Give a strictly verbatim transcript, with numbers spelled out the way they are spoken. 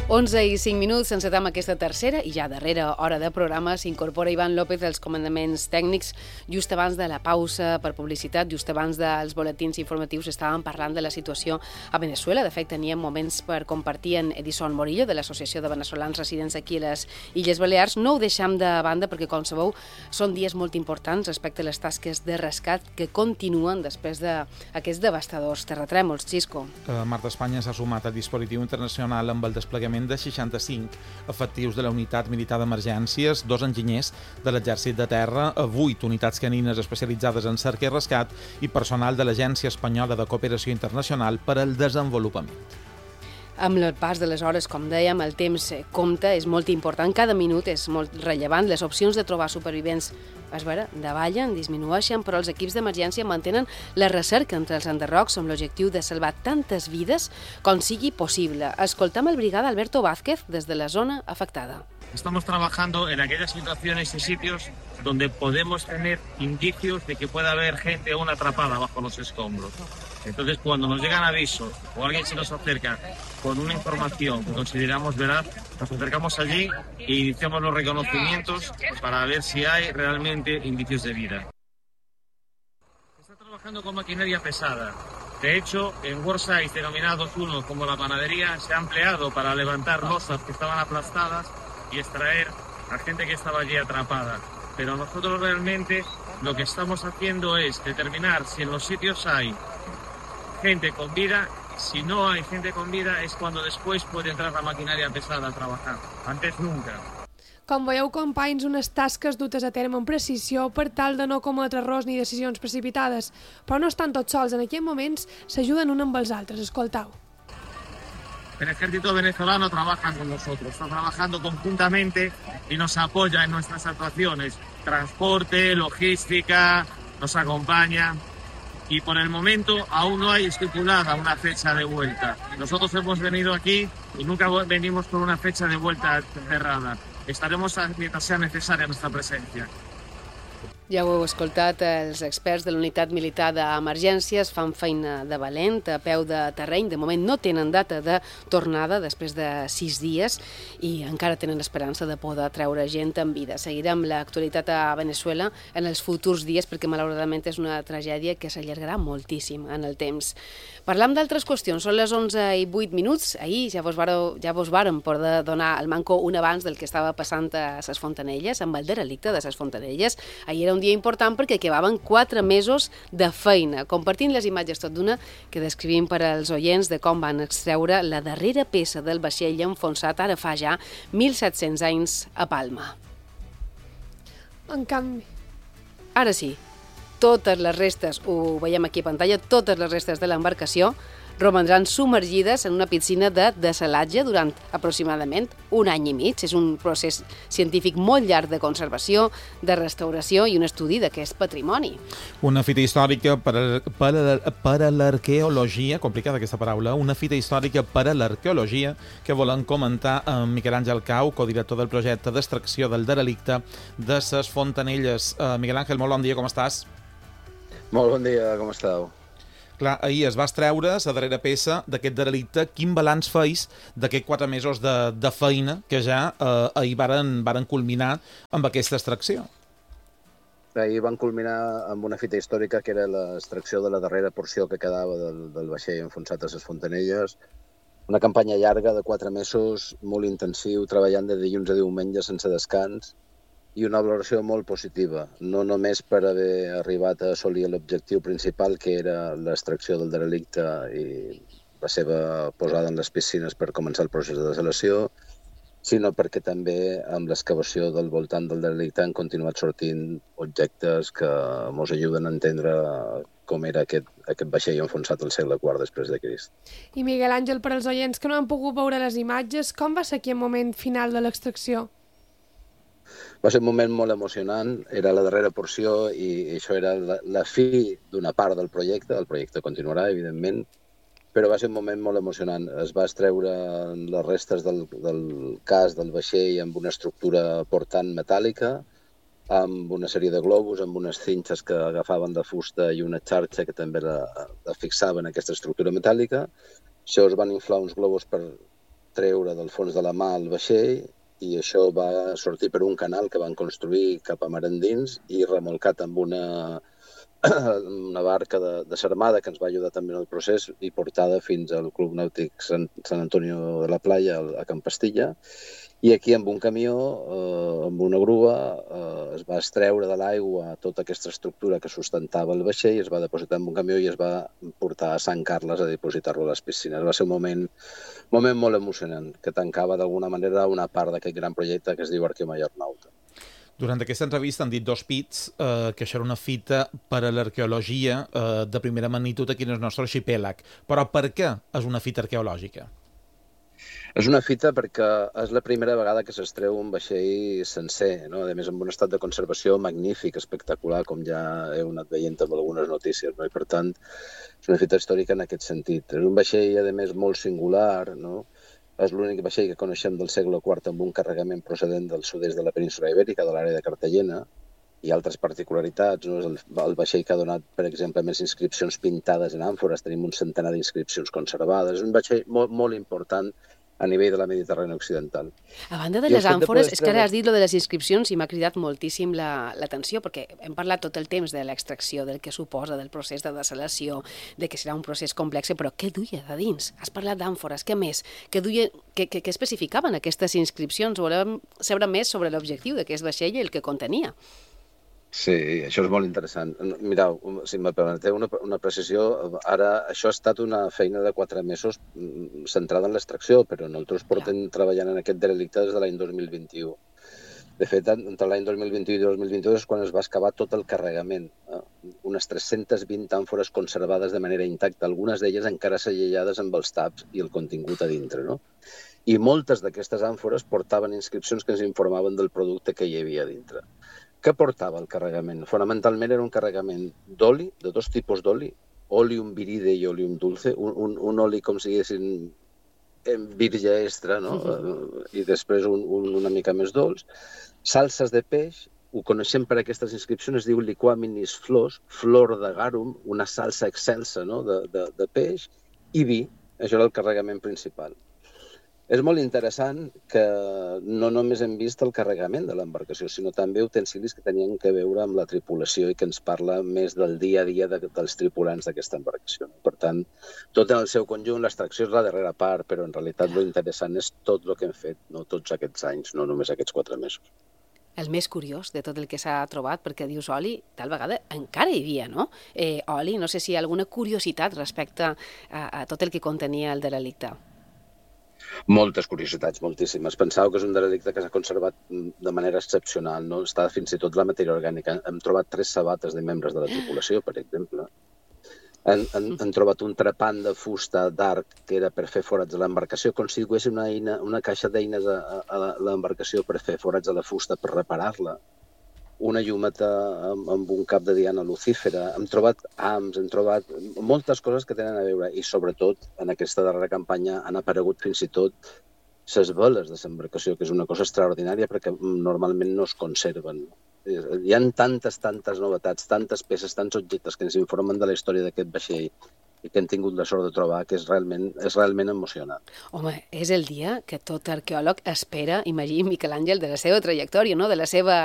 onze i cinc minuts, encetem aquesta tercera i ja darrera hora de programa. S'incorpora Ivan López als comandaments tècnics. Just abans de la pausa per publicitat, just abans dels boletins informatius, estàvem parlant de la situació a Venezuela. De fet, teníem moments per compartir en Edison Morillo, de l'Associació de Venezolans Residents aquí a les Illes Balears. No ho deixem de banda perquè, com sabeu, són dies molt importants respecte a les tasques de rescat que continuen després d'aquests devastadors terratrèmols. Xisco. Uh, Marta, Espanya s'ha sumat al dispositiu internacional amb el desplegament de seixanta-cinc efectius de la unitat militar d'emergències, dos enginyers de l'exèrcit de terra, vuit unitats canines especialitzades en cerca i rescat i personal de l'Agència Espanyola de Cooperació Internacional per al Desenvolupament. Amb el pas de les hores, com dèiem, el temps compta, és molt important, cada minut és molt rellevant. Les opcions de trobar supervivents es veure, davallen, disminueixen, però els equips d'emergència mantenen la recerca entre els enderrocs amb l'objectiu de salvar tantes vides com sigui possible. Escoltam el brigada Alberto Vázquez des de la zona afectada. Estamos trabajando en aquellas situaciones y sitios donde podemos tener indicios de que pueda haber gente aún atrapada bajo los escombros. Entonces, cuando nos llegan avisos o alguien se nos acerca con una información que consideramos veraz, nos acercamos allí e iniciamos los reconocimientos para ver si hay realmente indicios de vida. Se está trabajando con maquinaria pesada. De hecho, en worksites denominados uno como la panadería se ha empleado para levantar losas que estaban aplastadas y extraer a gente que estaba allí atrapada. Pero nosotros realmente lo que estamos haciendo es determinar si en los sitios hay gente con vida. Si no hay gente con vida es cuando después puede entrar la maquinaria pesada a trabajar. Antes nunca. Com veieu, companys, unes tasques dutes a terme amb precisió per tal de no cometre errors ni decisions precipitades. Però no estan tots sols, en aquests moments s'ajuden un amb els altres. Escoltau. El ejército venezolano trabaja con nosotros, está trabajando conjuntamente y nos apoya en nuestras actuaciones. Transporte, logística, nos acompaña. Y por el momento aún no hay estipulada una fecha de vuelta. Nosotros hemos venido aquí y nunca venimos con una fecha de vuelta cerrada. Estaremos mientras sea necesaria nuestra presencia. Ja ho heu escoltat, els experts de la unitat militar d'emergències fan feina de valent, a peu de terreny. De moment no tenen data de tornada després de sis dies i encara tenen esperança de poder treure gent en vida. Seguirem l'actualitat a Venezuela en els futurs dies perquè malauradament és una tragèdia que s'allargarà moltíssim en el temps. Parlam d'altres qüestions. Són les onze i vuit minuts. Ahir ja vos, vareu, ja vos vàrem poder donar al manco un abans del que estava passant a Ses Fontanelles, amb el derelicte de Ses Fontanelles. Ahir era un dia important perquè quedaven quatre mesos de feina, compartint les imatges tot d'una que descrivim per als oients de com van extreure la darrera peça del vaixell enfonsat ara fa ja mil set-cents anys a Palma. En canvi... Ara sí, totes les restes, ho veiem aquí a pantalla, totes les restes de l'embarcació romandran submergides en una piscina de dessalatge durant aproximadament un any i mig. És un procés científic molt llarg de conservació, de restauració i un estudi d'aquest patrimoni. Una fita històrica per a, per a, per a l'arqueologia, complicada aquesta paraula, una fita històrica per a l'arqueologia que volem comentar amb Miquel Àngel Cau, codirector del projecte d'extracció del derelicte de Ses Fontanelles. Uh, Miquel Àngel, molt bon dia, com estàs? Molt bon dia, com esteu? Clar, ahir es va extreure la darrera peça d'aquest derelicte. Quin balanç feis d'aquests quatre mesos de, de feina que ja eh, ahir varen, varen culminar amb aquesta extracció? Ahir van culminar amb una fita històrica que era l'extracció de la darrera porció que quedava del, del vaixell enfonsat a Ses Fontanelles. Una campanya llarga de quatre mesos, molt intensiu, treballant de dilluns a diumenge sense descans, i una valoració molt positiva, no només per haver arribat a assolir l'objectiu principal, que era l'extracció del derelicte i la seva posada en les piscines per començar el procés de dessalació, sinó perquè també amb l'excavació del voltant del derelicte han continuat sortint objectes que ens ajuden a entendre com era aquest, aquest vaixell enfonsat al segle quart després de Crist. I Miguel Àngel, per als oients que no han pogut veure les imatges, com va ser aquest moment final de l'extracció? Va ser un moment molt emocionant, era la darrera porció i això era la, la fi d'una part del projecte. El projecte continuarà, evidentment, però va ser un moment molt emocionant. Es va extreure les restes del, del cas del vaixell amb una estructura portant metàl·lica, amb una sèrie de globus, amb unes cinxes que agafaven de fusta i una xarxa que també la, la fixaven en aquesta estructura metàl·lica. Això es van inflar uns globus per treure del fons de la mà el vaixell i això va sortir per un canal que van construir cap a mar endins i remolcat amb una, una barca de, de Sarmada que ens va ajudar també en el procés i portada fins al Club Nàutic Sant, Sant Antonio de la Playa a Can Pastilla. I aquí amb un camió, eh, amb una grua, eh, es va extreure de l'aigua tota aquesta estructura que sustentava el vaixell, es va depositar en un camió i es va portar a Sant Carles a dipositar-lo a les piscines. Va ser un moment, moment molt emocionant, que tancava d'alguna manera una part d'aquest gran projecte que es diu Arqueomajor Nauta. Durant aquesta entrevista han dit dos pits eh, que això era una fita per a l'arqueologia eh, de primera magnitud aquí en el nostre arxipèlag. Però per què és una fita arqueològica? És una fita perquè és la primera vegada que s'extreu un vaixell sencer, no? A més, amb un estat de conservació magnífic, espectacular, com ja heu anat veient amb algunes notícies, no? I per tant, és una fita històrica en aquest sentit. És un vaixell, a més, molt singular, no? És l'únic vaixell que coneixem del segle quart amb un carregament procedent del sud-est de la península Ibèrica, de l'àrea de Cartagena, i altres particularitats, no? És el, el vaixell que ha donat, per exemple, més inscripcions pintades en àmfores, tenim un centenar d'inscripcions conservades. És un vaixell molt, molt important a nivell de la Mediterrània occidental. A banda de les àmfores, és que ara has dit lo de les inscripcions i m'ha cridat moltíssim l'atenció, perquè hem parlat tot el temps de l'extracció, del que suposa, del procés de desalació, de que serà un procés complex, però què duia de dins? Has parlat d'àmfores, què més? Què duia, què, què, què especificaven aquestes inscripcions? Volem saber més sobre l'objectiu d'aquest vaixell i el que contenia. Sí, això és molt interessant. Mireu, si me permeteu una, una precisió, ara això ha estat una feina de quatre mesos centrada en l'extracció, però nosaltres portem treballant en aquest derelicte des de l'any dos mil vint-i-u. De fet, entre l'any dos mil vint-i-u i dos mil vint-i-dos és quan es va excavar tot el carregament. Eh? Unes tres-centes vint àmfores conservades de manera intacta, algunes d'elles encara segellades amb els taps i el contingut a dintre, no? I moltes d'aquestes àmfores portaven inscripcions que ens informaven del producte que hi havia a dintre. Què portava el carregament? Fonamentalment era un carregament d'oli, de dos tipus d'oli, oleum viride i oleum dulce, un, un, un oli com si diguessin virge extra, no? Uh-huh. I després un, un, una mica més dolç. Salses de peix, ho coneixem per aquestes inscripcions, es diu liquaminis flos, flor de garum, una salsa excelsa, no? de, de, de peix, i vi. Això era el carregament principal. És molt interessant que no només hem vist el carregament de l'embarcació, sinó també utensilis que tenien que veure amb la tripulació i que ens parla més del dia a dia de, dels tripulants d'aquesta embarcació. Per tant, tot en el seu conjunt, l'extracció és la darrera part, però en realitat lo interessant és tot el que hem fet, no tots aquests anys, no només aquests quatre mesos. El més curiós de tot el que s'ha trobat, perquè dius oli, tal vegada encara hi havia, no? Eh, oli, no sé si hi ha alguna curiositat respecte a, a tot el que contenia el derelicte. Moltes curiositats, moltíssimes. Pensava que és un derelicte que s'ha conservat de manera excepcional, no? Està fins i tot la matèria orgànica. Hem trobat tres sabates de membres de la tripulació, per exemple. Han, han, han trobat un trepant de fusta d'arc que era per fer forats a l'embarcació, com si hi una, eina, una caixa d'eines a, a l'embarcació per fer forats a la fusta, per reparar-la. Una llumeta amb, amb un cap de diana lucífera. Hem trobat hams, hem trobat moltes coses que tenen a veure i sobretot en aquesta darrera campanya han aparegut fins i tot les veles de l'embarcació, que és una cosa extraordinària perquè normalment no es conserven. Hi ha tantes, tantes novetats, tantes peces, tants objectes que ens informen de la història d'aquest vaixell i que hem tingut la sort de trobar, que és realment, és realment emocionant. Home, és el dia que tot arqueòleg espera, imagini Miquel Àngel, de la seva trajectòria, no? De la seva